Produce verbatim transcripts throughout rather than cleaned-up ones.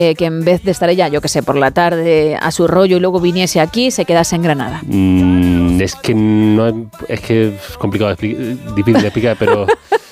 eh, que en vez de estar ella, yo que sé, por la tarde a su rollo y luego viniese aquí, se quedase en Granada? Mm, es que no es que es complicado de explicar, difícil de explicar, pero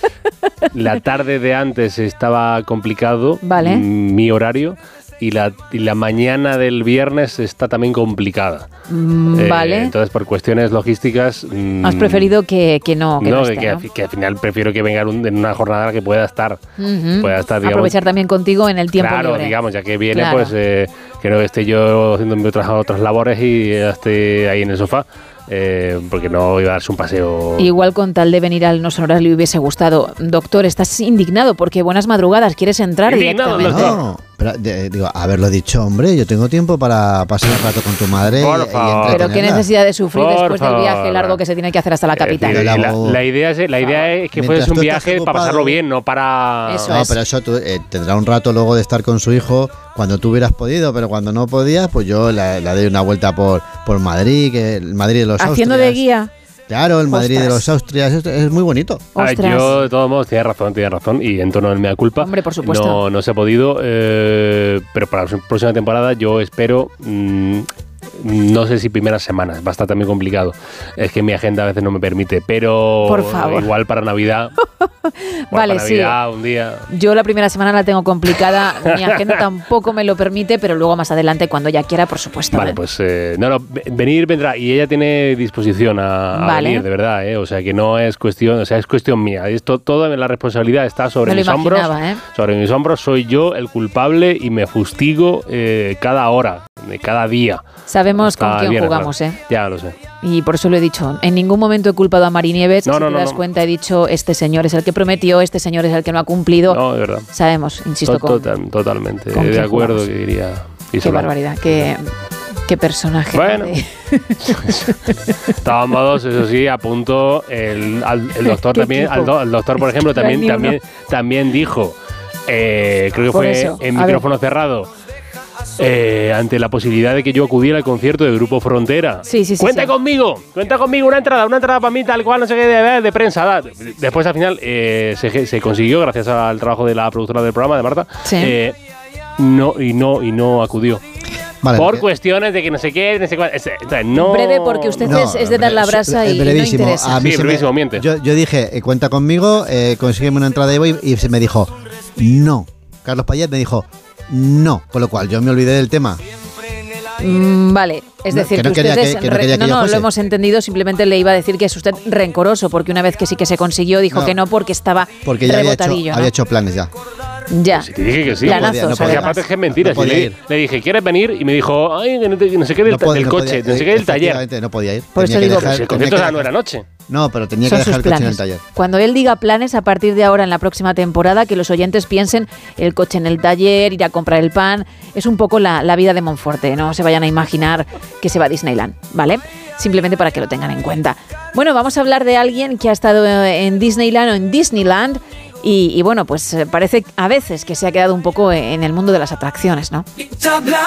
la tarde de antes estaba complicado, vale. mm, mi horario. Y la, y la mañana del viernes está también complicada. Mm, eh, vale. Entonces, por cuestiones logísticas... Mmm, ¿Has preferido que, que no? Que no, no que, esté, que, ¿no? que al final prefiero que venga un, en una jornada que pueda estar. Uh-huh. Pueda estar, digamos, aprovechar también contigo en el tiempo claro, libre. digamos, ya que viene, claro. pues eh, que no esté yo haciendo otras, otras labores y esté ahí en el sofá. Eh, porque no iba a darse un paseo. Igual con tal de venir al No Sonoras le hubiese gustado. Doctor, estás indignado porque buenas madrugadas, ¿quieres entrar indignado, directamente? No, pero de, digo, haberlo dicho, hombre, yo tengo tiempo para pasar un rato con tu madre. Por y, y favor. Pero qué necesidad de sufrir Por después favor. del viaje largo que se tiene que hacer hasta la capital. Eh, la, la, la idea es, la idea es que Mientras fuese un tú estás viaje ocupado, para pasarlo bien, no para... Eso No, es. pero eso tú, eh, tendrá un rato luego de estar con su hijo cuando tú hubieras podido, pero cuando no podías, pues yo le, le doy una vuelta por, por Madrid, que el Madrid de los Haciendo Austrias. de guía. Claro, el Madrid Ostras. de los Austrias es, es muy bonito. Ah, Ostras. yo, de todos modos, tienes razón, tienes razón. Y en tono del mea culpa. Hombre, por supuesto. No, no se ha podido. Eh, pero para la próxima temporada yo espero... Mmm, no sé si primeras semanas, va a estar también complicado. Es que mi agenda a veces no me permite, pero Por favor. igual para Navidad. Vale, para sí. Navidad, un día. Yo la primera semana la tengo complicada, mi agenda tampoco me lo permite, pero luego más adelante, cuando ella quiera, por supuesto. Vale, ¿eh? pues eh, no, no, venir vendrá y ella tiene disposición a, a Vale. venir, de verdad, ¿eh? O sea que no es cuestión, o sea, es cuestión mía. Esto, toda la responsabilidad está sobre Me lo mis hombros. imaginaba, ¿eh? Sobre mis hombros soy yo el culpable y me fustigo eh, cada hora, de cada día. Sabemos con Está quién bien, jugamos, claro. ¿eh? Ya lo sé. Y por eso lo he dicho. En ningún momento he culpado a Mari Nieves. No, si no, te no, das no. cuenta, he dicho, este señor es el que prometió, este señor es el que no ha cumplido. No, de verdad. Sabemos, insisto, To- con, total- totalmente. con De quién acuerdo, jugamos. que diría. Qué Isola. barbaridad, qué, qué personaje. Bueno. de- Estábamos, eso sí, a punto. El, al- el doctor ¿Qué también, tipo? al do- el doctor, por ejemplo, No hay también, ni uno. también, también dijo, eh, creo que Por fue eso, en a ver. micrófono cerrado, eh, ante la posibilidad de que yo acudiera al concierto del Grupo Frontera. Sí, sí, sí, Cuenta sí. conmigo, cuenta conmigo, una entrada, una entrada para mí, tal cual, no sé qué, de, de prensa. Da. Después, al final, eh, se, se consiguió, gracias al trabajo de la productora del programa, de Marta, Sí. eh, no, y no, y no acudió. Vale, Por porque- cuestiones de que no sé qué, no sé cuál. es- o sea, no, Breve, porque usted No, es, es de dar la bre- brasa eh, y no brevísimo. interesa. A mí Sí, se me- brevísimo, miente. Yo, yo dije, eh, cuenta conmigo, eh, consígueme una entrada de voy y se me dijo, no. Carlos Payet me dijo, no. Con lo cual yo me olvidé del tema. Mm, vale, es No, decir, que que, no quería usted que- es que no re- quería que no, yo no, fuese. lo hemos entendido, simplemente le iba a decir que es usted rencoroso, porque una vez que sí que se consiguió, dijo No. que no porque estaba Porque ya había hecho, rebotadillo, ¿no? había hecho planes ya. Ya. Si te dije que sí. Planazos, podía, no Porque podía. además. aparte es que es mentira. No si podía le, ir. le dije, ¿quieres venir? Y me dijo, ay, que no, te- no sé qué del, No pod- del no coche, podía, no sé qué del taller. efectivamente, no podía ir. Por Tenía eso que digo, dejar- Si el tenía concierto que era no dejar- era noche. No, pero tenía Son que dejar sus el coche en el planes. taller. Cuando él diga planes a partir de ahora en la próxima temporada, que los oyentes piensen el coche en el taller, ir a comprar el pan, es un poco la, la vida de Monforte, no se vayan a imaginar que se va a Disneyland, ¿vale? Simplemente para que lo tengan en cuenta. Bueno, vamos a hablar de alguien que ha estado en Disneyland o en Disneyland y, y bueno, pues eh, parece a veces que se ha quedado un poco en el mundo de las atracciones, ¿no?